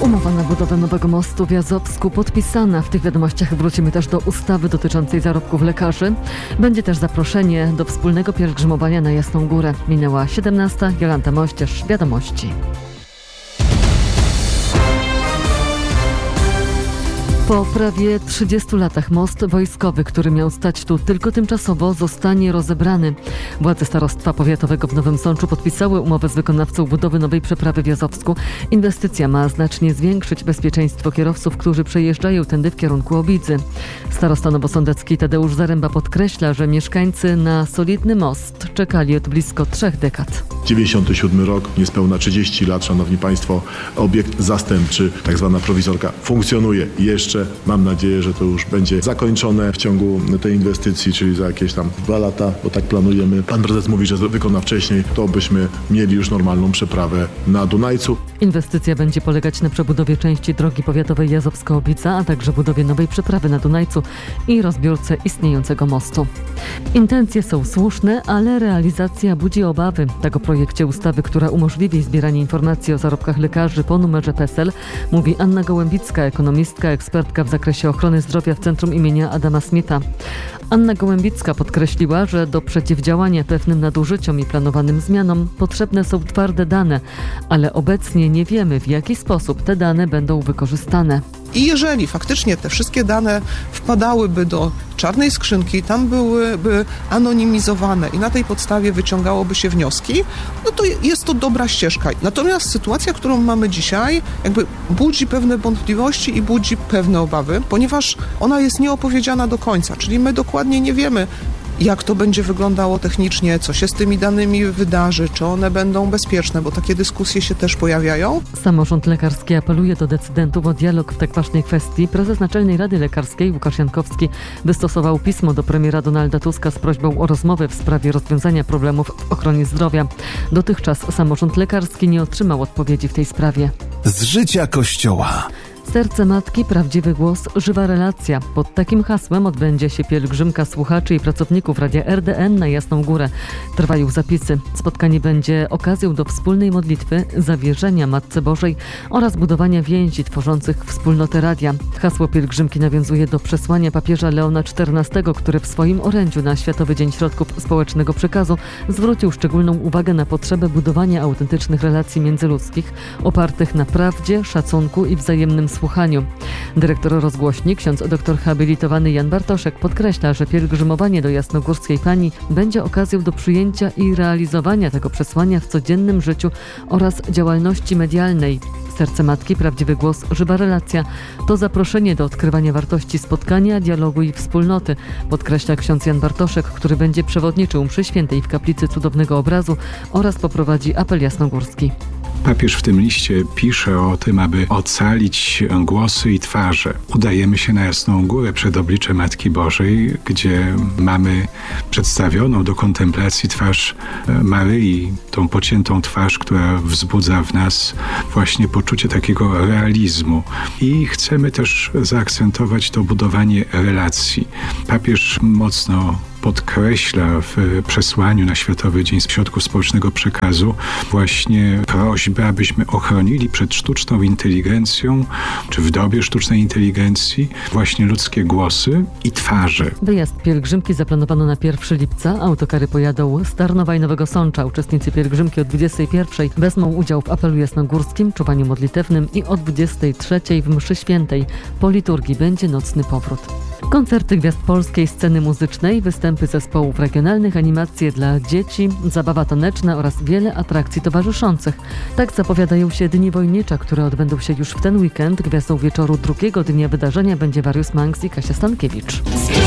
Umowa na budowę nowego mostu w Jazowsku podpisana. W tych wiadomościach wrócimy też do ustawy dotyczącej zarobków lekarzy. Będzie też zaproszenie do wspólnego pielgrzymowania na Jasną Górę. Minęła 17. Jolanta Mościarz, Wiadomości. Po prawie 30 latach most wojskowy, który miał stać tu tylko tymczasowo, zostanie rozebrany. Władze Starostwa Powiatowego w Nowym Sączu podpisały umowę z wykonawcą budowy nowej przeprawy w Jazowsku. Inwestycja ma znacznie zwiększyć bezpieczeństwo kierowców, którzy przejeżdżają tędy w kierunku Obidzy. Starosta nowosądecki Tadeusz Zaręba podkreśla, że mieszkańcy na solidny most czekali od blisko 3 dekad. 97 rok, niespełna 30 lat, szanowni państwo, obiekt zastępczy, tak zwana prowizorka, funkcjonuje jeszcze. Mam nadzieję, że to już będzie zakończone w ciągu tej inwestycji, czyli za jakieś tam 2 lata, bo tak planujemy. Pan prezes mówi, że wykona wcześniej, to byśmy mieli już normalną przeprawę na Dunajcu. Inwestycja będzie polegać na przebudowie części drogi powiatowej Jazowsko-Obidza, a także budowie nowej przeprawy na Dunajcu i rozbiórce istniejącego mostu. Intencje są słuszne, ale realizacja budzi obawy. Tak o projekcie ustawy, która umożliwi zbieranie informacji o zarobkach lekarzy po numerze PESEL, mówi Anna Gołębicka, ekonomistka, ekspertka w zakresie ochrony zdrowia w Centrum imienia Adama Smitha. Anna Gołębicka podkreśliła, że do przeciwdziałania pewnym nadużyciom i planowanym zmianom potrzebne są twarde dane, ale obecnie nie wiemy, w jaki sposób te dane będą wykorzystane. I jeżeli faktycznie te wszystkie dane wpadałyby do czarnej skrzynki, tam byłyby anonimizowane i na tej podstawie wyciągałoby się wnioski, no to jest to dobra ścieżka. Natomiast sytuacja, którą mamy dzisiaj, jakby budzi pewne wątpliwości i budzi pewne obawy, ponieważ ona jest nieopowiedziana do końca, czyli my dokładnie nie wiemy, jak to będzie wyglądało technicznie, co się z tymi danymi wydarzy, czy one będą bezpieczne, bo takie dyskusje się też pojawiają. Samorząd lekarski apeluje do decydentów o dialog w tak ważnej kwestii. Prezes Naczelnej Rady Lekarskiej Łukasz Jankowski wystosował pismo do premiera Donalda Tuska z prośbą o rozmowę w sprawie rozwiązania problemów w ochronie zdrowia. Dotychczas samorząd lekarski nie otrzymał odpowiedzi w tej sprawie. Z życia Kościoła. Serce Matki, prawdziwy głos, żywa relacja. Pod takim hasłem odbędzie się pielgrzymka słuchaczy i pracowników Radia RDN na Jasną Górę. Trwają zapisy. Spotkanie będzie okazją do wspólnej modlitwy, zawierzenia Matce Bożej oraz budowania więzi tworzących wspólnotę radia. Hasło pielgrzymki nawiązuje do przesłania papieża Leona XIV, który w swoim orędziu na Światowy Dzień Środków Społecznego Przekazu zwrócił szczególną uwagę na potrzebę budowania autentycznych relacji międzyludzkich, opartych na prawdzie, szacunku i wzajemnym słuchaniu. Dyrektor rozgłośni, ksiądz doktor habilitowany Jan Bartoszek podkreśla, że pielgrzymowanie do Jasnogórskiej Pani będzie okazją do przyjęcia i realizowania tego przesłania w codziennym życiu oraz działalności medialnej. Serce Matki, prawdziwy głos, żywa relacja to zaproszenie do odkrywania wartości spotkania, dialogu i wspólnoty, podkreśla ksiądz Jan Bartoszek, który będzie przewodniczył mszy świętej w kaplicy Cudownego Obrazu oraz poprowadzi apel jasnogórski. Papież w tym liście pisze o tym, aby ocalić głosy i twarze. Udajemy się na Jasną Górę przed oblicze Matki Bożej, gdzie mamy przedstawioną do kontemplacji twarz Maryi, tą pociętą twarz, która wzbudza w nas właśnie poczucie takiego realizmu. I chcemy też zaakcentować to budowanie relacji. Papież mocno podkreśla w przesłaniu na Światowy Dzień Środków Społecznego Przekazu właśnie prośbę, abyśmy ochronili przed sztuczną inteligencją, czy w dobie sztucznej inteligencji, właśnie ludzkie głosy i twarze. Wyjazd pielgrzymki zaplanowano na 1 lipca. Autokary pojadą z Tarnowa i Nowego Sącza. Uczestnicy pielgrzymki o 21 wezmą udział w apelu jasnogórskim, czuwaniu modlitewnym i o 23 w mszy świętej. Po liturgii będzie nocny powrót. Koncerty gwiazd polskiej sceny muzycznej, występy zespołów regionalnych, animacje dla dzieci, zabawa taneczna oraz wiele atrakcji towarzyszących. Tak zapowiadają się Dni Wojnicza, które odbędą się już w ten weekend. Gwiazdą wieczoru drugiego dnia wydarzenia będzie Warius Manx i Kasia Stankiewicz.